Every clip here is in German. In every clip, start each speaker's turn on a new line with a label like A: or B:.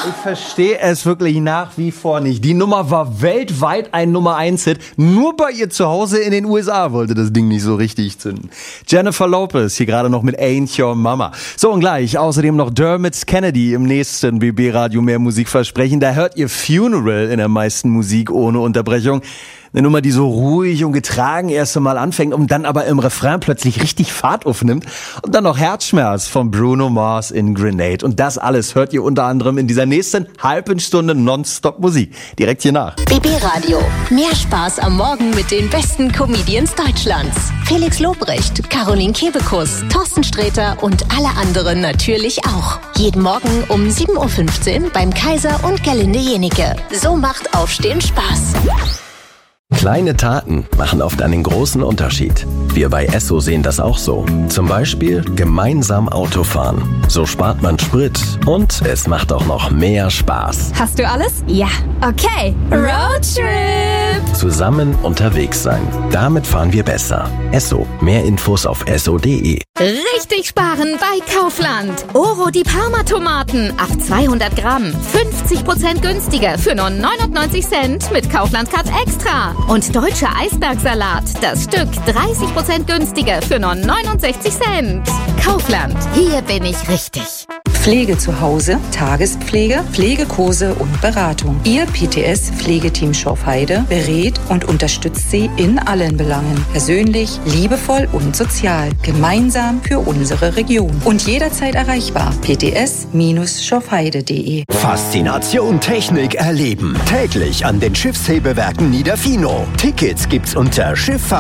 A: Ich verstehe es wirklich nach wie vor nicht. Die Nummer war weltweit ein Nummer-1-Hit. Nur bei ihr zu Hause in den USA wollte das Ding nicht so richtig zünden. Jennifer Lopez hier gerade noch mit Ain't Your Mama. So und gleich außerdem noch Dermot Kennedy im nächsten BB-Radio mehr Musik versprechen. Da hört ihr Funeral in der meisten Musik ohne Unterbrechung. Eine Nummer, die so ruhig und getragen erst einmal anfängt und dann aber im Refrain plötzlich richtig Fahrt aufnimmt. Und dann noch Herzschmerz von Bruno Mars in Grenade. Und das alles hört ihr unter anderem in dieser nächsten halben Stunde Nonstop Musik. Direkt hier nach.
B: BB Radio. Mehr Spaß am Morgen mit den besten Comedians Deutschlands. Felix Lobrecht, Caroline Kebekus, Thorsten Sträter und alle anderen natürlich auch. Jeden Morgen um 7.15 Uhr beim Kaiser und Gerlinde Jenike. So macht Aufstehen Spaß.
C: Kleine Taten machen oft einen großen Unterschied. Wir bei Esso sehen das auch so. Zum Beispiel gemeinsam Autofahren. So spart man Sprit und es macht auch noch mehr Spaß.
D: Hast du alles? Ja. Okay. Roadtrip!
C: Zusammen unterwegs sein. Damit fahren wir besser. Esso. Mehr Infos auf esso.de.
D: Richtig sparen bei Kaufland. Oro die Parma-Tomaten ab 200 Gramm. 50% günstiger für nur 99 Cent mit Kaufland Cut Extra. Und deutscher Eisbergsalat. Das Stück 30% günstiger für nur 69 Cent. Kaufland. Hier bin ich richtig.
E: Pflege zu Hause, Tagespflege, Pflegekurse und Beratung. Ihr PTS-Pflegeteam Schorfheide berät und unterstützt Sie in allen Belangen. Persönlich, liebevoll und sozial. Gemeinsam für unsere Region. Und jederzeit erreichbar. pts-schorfheide.de.
F: Faszination Technik erleben. Täglich an den Schiffshebewerken Niederfino. Tickets gibt's unter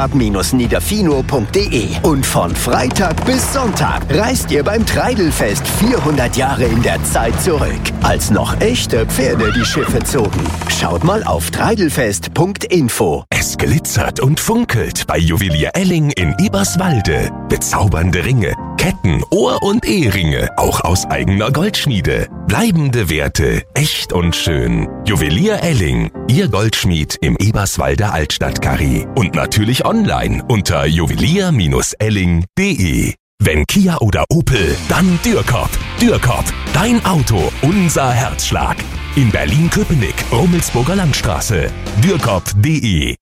F: schifffahrt-niederfino.de. Und von Freitag bis Sonntag reist ihr beim Treidelfest 400 Jahre in der Zeit zurück, als noch echte Pferde die Schiffe zogen. Schaut mal auf treidelfest.info.
G: Es glitzert und funkelt bei Juwelier Elling in Eberswalde. Bezaubernde Ringe, Ketten, Ohr- und Eheringe, auch aus eigener Goldschmiede. Bleibende Werte, echt und schön. Juwelier Elling, Ihr Goldschmied im Eberswalder Altstadtkarree. Und natürlich online unter juwelier-elling.de. Wenn Kia oder Opel, dann Dürkop. Dürkop, dein Auto, unser Herzschlag. In Berlin-Köpenick, Rummelsburger Landstraße. Dürkop.de.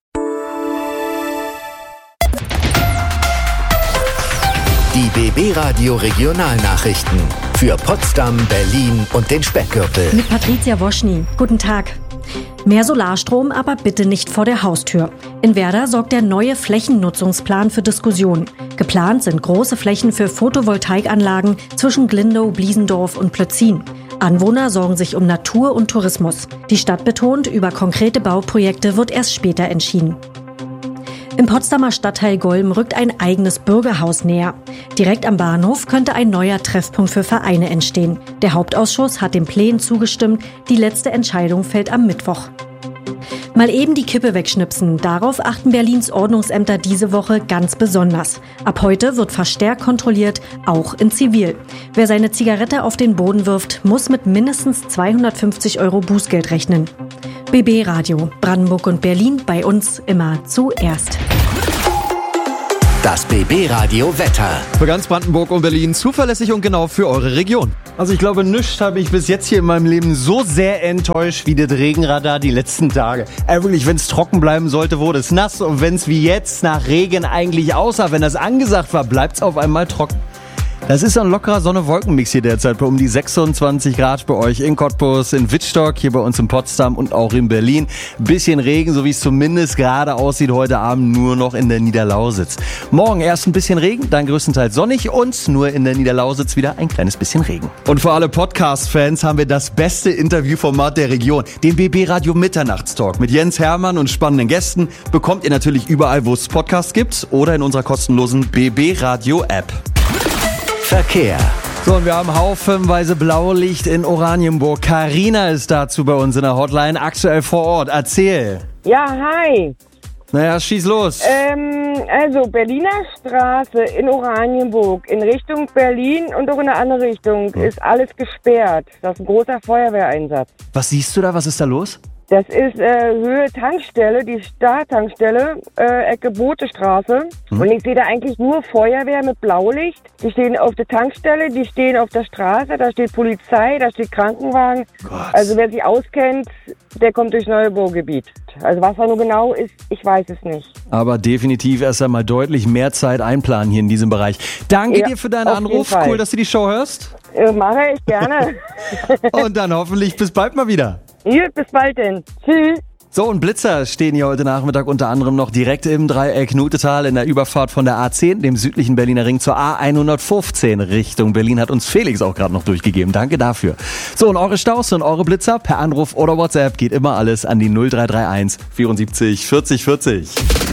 F: Die BB Radio Regionalnachrichten für Potsdam, Berlin und den Speckgürtel.
H: Mit Patricia Woschny. Guten Tag. Mehr Solarstrom, aber bitte nicht vor der Haustür. In Werder sorgt der neue Flächennutzungsplan für Diskussionen. Geplant sind große Flächen für Photovoltaikanlagen zwischen Glindow, Bliesendorf und Plötzin. Anwohner sorgen sich um Natur und Tourismus. Die Stadt betont, über konkrete Bauprojekte wird erst später entschieden. Im Potsdamer Stadtteil Golm rückt ein eigenes Bürgerhaus näher. Direkt am Bahnhof könnte ein neuer Treffpunkt für Vereine entstehen. Der Hauptausschuss hat den Plänen zugestimmt. Die letzte Entscheidung fällt am Mittwoch. Mal eben die Kippe wegschnipsen. Darauf achten Berlins Ordnungsämter diese Woche ganz besonders. Ab heute wird verstärkt kontrolliert, auch in Zivil. Wer seine Zigarette auf den Boden wirft, muss mit mindestens 250 € Bußgeld rechnen. BB Radio, Brandenburg und Berlin, bei uns immer zuerst.
F: Das BB Radio Wetter.
I: Für ganz Brandenburg und Berlin zuverlässig und genau für eure Region.
A: Also ich glaube, nichts habe ich bis jetzt hier in meinem Leben so sehr enttäuscht wie das Regenradar die letzten Tage. Wirklich, wenn es trocken bleiben sollte, wurde es nass. Und wenn es wie jetzt nach Regen eigentlich aussah, wenn das angesagt war, bleibt es auf einmal trocken. Das ist ein lockerer Sonne-Wolken-Mix hier derzeit bei um die 26 Grad bei euch in Cottbus, in Wittstock, hier bei uns in Potsdam und auch in Berlin. Bisschen Regen, so wie es zumindest gerade aussieht, heute Abend nur noch in der Niederlausitz. Morgen erst ein bisschen Regen, dann größtenteils sonnig und nur in der Niederlausitz wieder ein kleines bisschen Regen. Und für alle Podcast-Fans haben wir das beste Interviewformat der Region, den BB Radio Mitternachtstalk mit Jens Hermann und spannenden Gästen. Bekommt ihr natürlich überall, wo es Podcasts gibt oder in unserer kostenlosen BB Radio App.
F: Verkehr.
A: So, und wir haben haufenweise Blaulicht in Oranienburg. Carina ist dazu bei uns in der Hotline, aktuell vor Ort. Erzähl.
J: Ja, hi.
A: Naja, schieß los.
J: Also Berliner Straße in Oranienburg in Richtung Berlin und auch in eine andere Richtung ist alles gesperrt. Das ist ein großer Feuerwehreinsatz.
A: Was siehst du da? Was ist da los?
J: Das ist Höhe Tankstelle, die Starttankstelle, Ecke Botestraße. Und ich sehe da eigentlich nur Feuerwehr mit Blaulicht. Die stehen auf der Tankstelle, die stehen auf der Straße, da steht Polizei, da steht Krankenwagen.
A: Gott.
J: Also wer sich auskennt, der kommt durchs Neubaugebiet. Also was da nur genau ist, ich weiß es nicht.
A: Aber definitiv erst einmal deutlich mehr Zeit einplanen hier in diesem Bereich. Danke dir für deinen
J: auf jeden
A: Anruf.
J: Fall.
A: Cool, dass du die Show hörst.
J: Mache ich gerne.
A: Und dann hoffentlich bis bald mal wieder.
J: Gut, bis bald denn. Tschüss.
A: So, und Blitzer stehen hier heute Nachmittag unter anderem noch direkt im Dreieck Nutetal in der Überfahrt von der A10, dem südlichen Berliner Ring, zur A115 Richtung Berlin, hat uns Felix auch gerade noch durchgegeben. Danke dafür. So, und eure Staus und eure Blitzer per Anruf oder WhatsApp geht immer alles an die 0331 74 40 40.